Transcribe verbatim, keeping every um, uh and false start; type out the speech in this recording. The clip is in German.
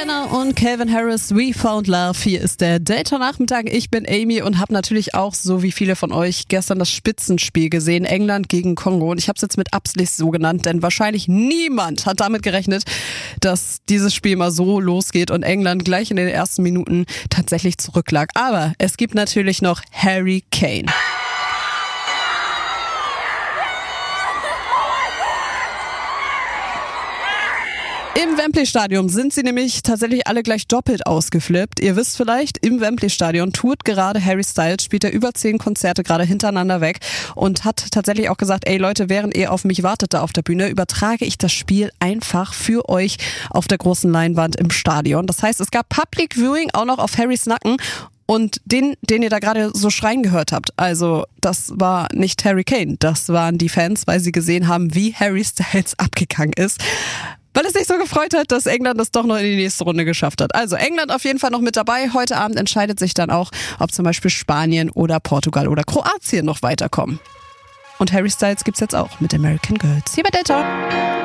Rihanna und Calvin Harris, We Found Love. Hier ist der Data-Nachmittag. Ich bin Amy und habe natürlich auch, so wie viele von euch, gestern das Spitzenspiel gesehen. England gegen Kongo. Und ich habe es jetzt mit Absicht so genannt, denn wahrscheinlich niemand hat damit gerechnet, dass dieses Spiel mal so losgeht und England gleich in den ersten Minuten tatsächlich zurücklag. Aber es gibt natürlich noch Harry Kane. Im Wembley-Stadion sind sie nämlich tatsächlich alle gleich doppelt ausgeflippt. Ihr wisst vielleicht, im Wembley-Stadion tourt gerade Harry Styles, spielt er über zehn Konzerte gerade hintereinander weg und hat tatsächlich auch gesagt, ey Leute, während ihr auf mich wartet da auf der Bühne, übertrage ich das Spiel einfach für euch auf der großen Leinwand im Stadion. Das heißt, es gab Public Viewing auch noch auf Harrys Nacken. Und den, den ihr da gerade so schreien gehört habt, also das war nicht Harry Kane, das waren die Fans, weil sie gesehen haben, wie Harry Styles abgegangen ist. Weil es sich so gefreut hat, dass England das doch noch in die nächste Runde geschafft hat. Also England auf jeden Fall noch mit dabei. Heute Abend entscheidet sich dann auch, ob zum Beispiel Spanien oder Portugal oder Kroatien noch weiterkommen. Und Harry Styles gibt's jetzt auch mit American Girls. Hier bei Delta.